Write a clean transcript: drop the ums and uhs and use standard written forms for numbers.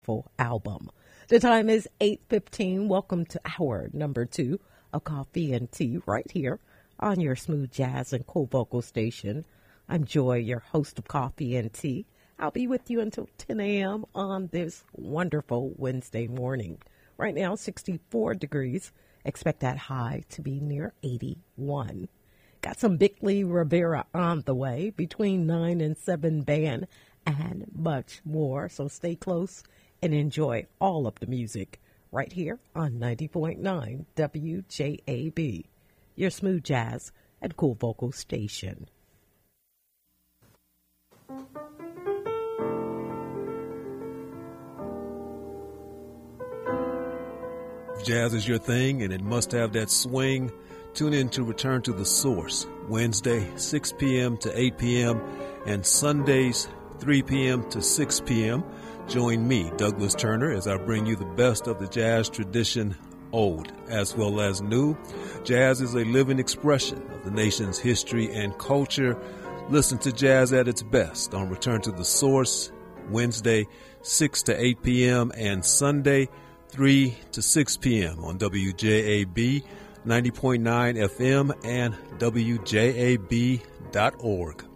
full album. The time is 8:15. Welcome to hour number 2 of Coffee and Tea right here on your smooth jazz and cool vocal station. I'm Joy, your host of Coffee and Tea. I'll be with you until 10 a.m. on this wonderful Wednesday morning. Right now, 64 degrees. Expect that high to be near 81. Got some Bickley Rivera on the way, between 9 and 7 band, and much more. So stay close and enjoy all of the music right here on 90.9 WJAB, your smooth jazz and cool vocal station. If jazz is your thing and it must have that swing, tune in to Return to the Source, Wednesday, 6 p.m. to 8 p.m., and Sundays, 3 p.m. to 6 p.m. Join me, Douglas Turner, as I bring you the best of the jazz tradition, old as well as new. Jazz is a living expression of the nation's history and culture. Listen to jazz at its best on Return to the Source, Wednesday, 6 to 8 p.m., and Sunday, 3 to 6 p.m. on WJAB 90.9 FM and WJAB.org.